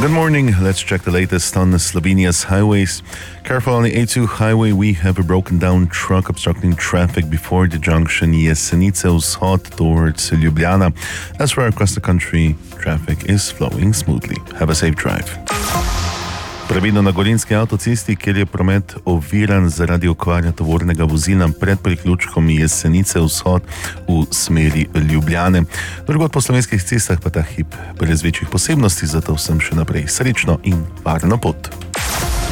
Good morning. Let's check the latest on Slovenia's highways. Careful on the A2 highway, we have a broken down truck obstructing traffic before the junction Jesenice Vzhod towards Ljubljana. Elsewhere across the country, traffic is flowing smoothly. Have a safe drive. Previdno na Gorenjski avtocesti, kjer je promet oviran zaradi okvare tovornega vozila pred priključkom Jesenice Vzhod v smeri Ljubljane. Drugod po slovenskih cestah pa ta hip brez večjih posebnosti, zato vsem še naprej srečno in varno pot.